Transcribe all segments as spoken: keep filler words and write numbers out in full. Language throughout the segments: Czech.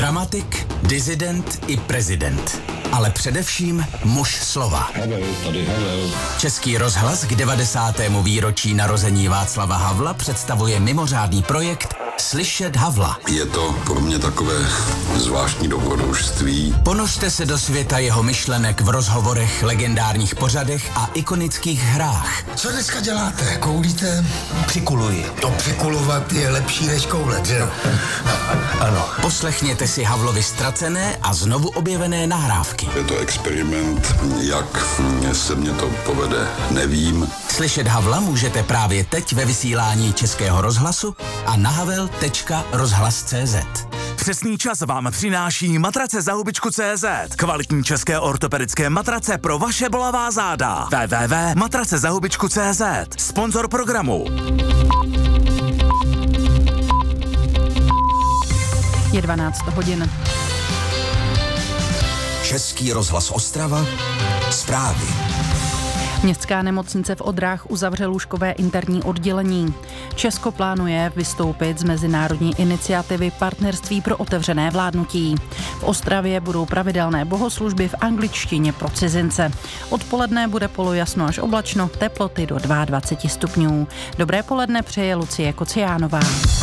Dramatik, disident i prezident. Ale především muž slova. Havel, tady Havel. Český rozhlas k devadesátému výročí narození Václava Havla představuje mimořádný projekt Slyšet Havla. Je to pro mě takové zvláštní dobrodružství. Ponořte se do světa jeho myšlenek v rozhovorech, legendárních pořadech a ikonických hrách. Co dneska děláte? Koulíte? Přikuluji. To přikulovat je lepší než koulet, že jo? Ano. Poslechněte si Havlovi ztracené a znovu objevené nahrávky. Je to experiment, jak se mě to povede, nevím. Slyšet Havla můžete právě teď ve vysílání Českého rozhlasu a na havel tečka rozhlas tečka cé zet. Přesný čas vám přináší matrace za hubičku tečka cé zet. Kvalitní české ortopedické matrace pro vaše bolavá záda. w w w tečka matrace za hubičku tečka cé zet. Sponzor programu. Je dvanáct hodin. Český rozhlas Ostrava. Zprávy. Městská nemocnice v Odrách uzavře lůžkové interní oddělení. Česko plánuje vystoupit z mezinárodní iniciativy Partnerství pro otevřené vládnutí. V Ostravě budou pravidelné bohoslužby v angličtině pro cizince. Odpoledne bude polojasno až oblačno, teploty do dvacet dva stupňů. Dobré poledne přeje Lucie Kociánová.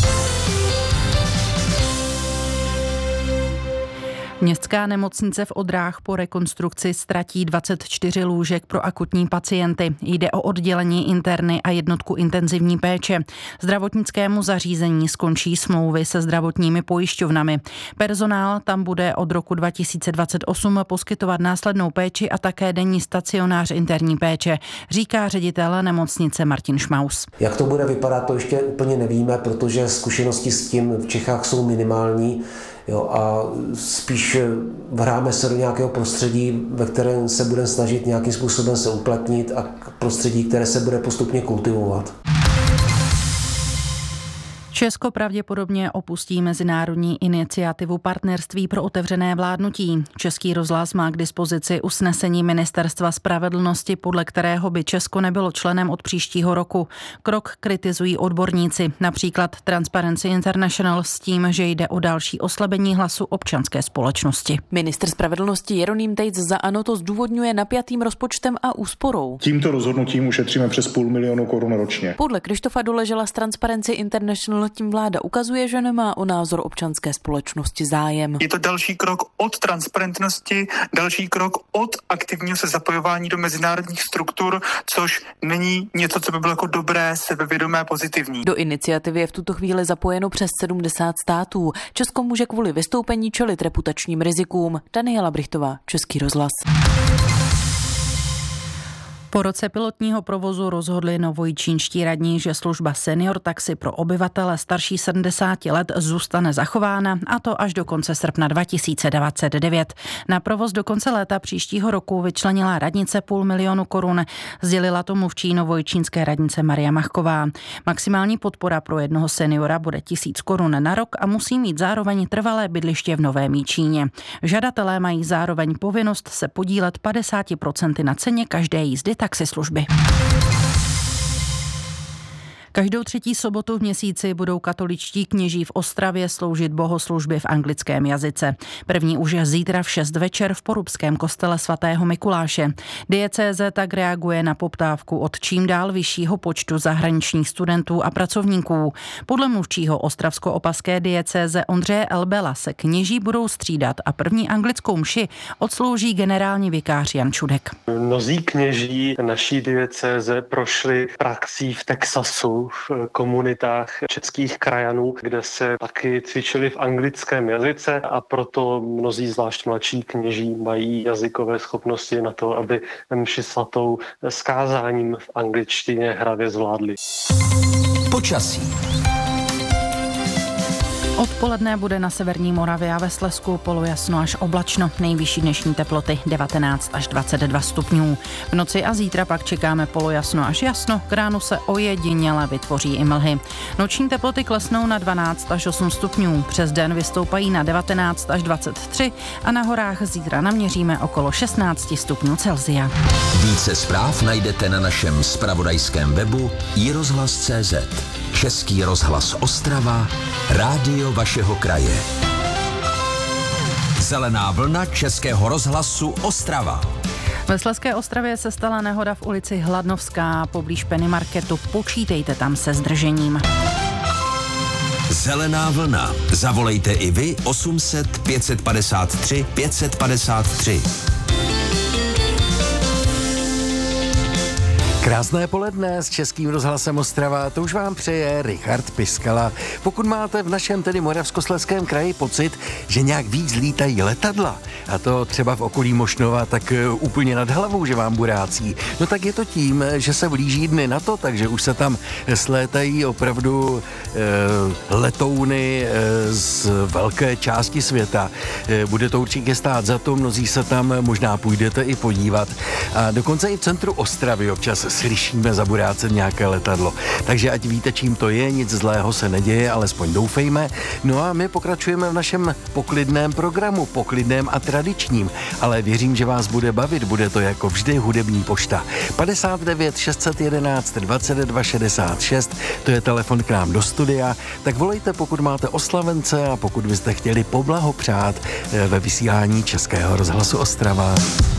Městská nemocnice v Odrách po rekonstrukci ztratí dvacet čtyři lůžek pro akutní pacienty. Jde o oddělení interny a jednotku intenzivní péče. Zdravotnickému zařízení skončí smlouvy se zdravotními pojišťovnami. Personál tam bude od roku dva tisíce dvacet osm poskytovat následnou péči a také denní stacionář interní péče, říká ředitel nemocnice Martin Šmaus. Jak to bude vypadat, to ještě úplně nevíme, protože zkušenosti s tím v Čechách jsou minimální. Jo, a spíš hráme se do nějakého prostředí, ve kterém se budeme snažit nějakým způsobem se uplatnit a prostředí, které se bude postupně kultivovat. Česko pravděpodobně opustí mezinárodní iniciativu Partnerství pro otevřené vládnutí. Český rozhlas má k dispozici usnesení Ministerstva spravedlnosti, podle kterého by Česko nebylo členem od příštího roku. Krok kritizují odborníci, například Transparency International s tím, že jde o další oslabení hlasu občanské společnosti. Ministr spravedlnosti Jeroným Tejc za ANO to zdůvodňuje napjatým rozpočtem a úsporou. Tímto rozhodnutím ušetříme přes půl milionu korun ročně. Podle Krištofa Doležela z Transparency International tím vláda ukazuje, že nemá o názor občanské společnosti zájem. Je to další krok od transparentnosti, další krok od aktivního se zapojování do mezinárodních struktur, což není něco, co by bylo jako dobré, sebevědomé, pozitivní. Do iniciativy je v tuto chvíli zapojeno přes sedmdesát států. Česko může kvůli vystoupení čelit reputačním rizikům. Daniela Brichtová, Český rozhlas. Po roce pilotního provozu rozhodli novojičínští radní, že služba Senior Taxi pro obyvatele starší sedmdesáti let zůstane zachována, a to až do konce srpna dva tisíce dvacet devět. Na provoz do konce léta příštího roku vyčlenila radnice půl milionu korun, sdělila to mluvčí novojičínské radnice Maria Machková. Maximální podpora pro jednoho seniora bude tisíc korun na rok a musí mít zároveň trvalé bydliště v Novém Jičíně. Žadatelé mají zároveň povinnost se podílet padesát procent na ceně každé jízdy taxislužby. Každou třetí sobotu v měsíci budou katoličtí kněží v Ostravě sloužit bohoslužby v anglickém jazyce. První už je zítra v šest večer v porubském kostele svatého Mikuláše. Diecéze tak reaguje na poptávku od čím dál vyššího počtu zahraničních studentů a pracovníků. Podle mluvčího ostravsko-opavské diecéze Ondřeje Elbela se kněží budou střídat a první anglickou mši odslouží generální vikář Jan Čudek. Mnozí kněží naší diecéze prošli praxí v Texasu, v komunitách českých krajanů, kde se taky cvičili v anglickém jazyce, a proto mnozí zvlášť mladší kněží mají jazykové schopnosti na to, aby mši svatou s kázáním v angličtině hravě zvládli. Počasí. Odpoledne bude na severní Moravě a ve Slezsku polojasno až oblačno. Nejvyšší dnešní teploty devatenáct až dvacet dva stupňů. V noci a zítra pak čekáme polojasno až jasno. K ránu se ojediněle vytvoří i mlhy. Noční teploty klesnou na dvanáct až osm stupňů. Přes den vystoupají na devatenáct až dvacet tři a na horách zítra naměříme okolo šestnáct stupňů Celsia. Více zpráv najdete na našem zpravodajském webu i rozhlas tečka cé zet. Český rozhlas Ostrava, rádio vašeho kraje. Zelená vlna Českého rozhlasu Ostrava. Ve Slezské Ostravě se stala nehoda v ulici Hladnovská poblíž Penny Marketu. Počítejte tam se zdržením. Zelená vlna. Zavolejte i vy osm set pět padesát tři pět padesát tři. Krásné poledne s Českým rozhlasem Ostrava, to už vám přeje Richard Piskala. Pokud máte v našem tedy Moravskoslezském kraji pocit, že nějak víc lítají letadla, a to třeba v okolí Mošnova, tak úplně nad hlavou, že vám burácí, no tak je to tím, že se blíží dny na to, takže už se tam slétají opravdu e, letouny e, z velké části světa. E, bude to určitě stát za to, mnozí se tam možná půjdete i podívat. A dokonce i v centru Ostravy občas slyšíme zaburácet nějaké letadlo. Takže ať víte, čím to je, nic zlého se neděje, alespoň doufejme. No a my pokračujeme v našem poklidném programu, poklidném a tradičním, ale věřím, že vás bude bavit, bude to jako vždy hudební pošta. padesát devět šest set jedenáct dvacet dva šedesát šest, to je telefon k nám do studia, tak volejte, pokud máte oslavence a pokud byste chtěli poblahopřát ve vysílání Českého rozhlasu Ostrava.